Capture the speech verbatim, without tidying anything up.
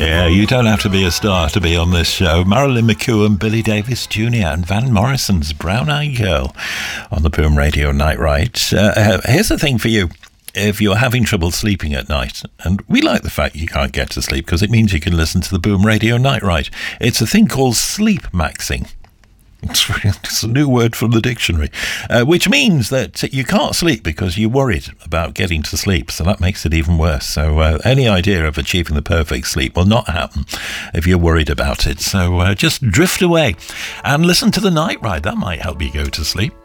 Yeah, you don't have to be a star to be on this show. Marilyn McCoo, Billy Davis Junior and Van Morrison's Brown Eyed Girl on the Boom Radio Night Ride. Uh, here's the thing for you. If you're having trouble sleeping at night, and we like the fact you can't get to sleep because it means you can listen to the Boom Radio Night Ride. It's a thing called sleep maxing. It's a new word from the dictionary, uh, which means that you can't sleep because you're worried about getting to sleep. So that makes it even worse. So uh, any idea of achieving the perfect sleep will not happen if you're worried about it. So uh, just drift away and listen to the Night Ride. That might help you go to sleep.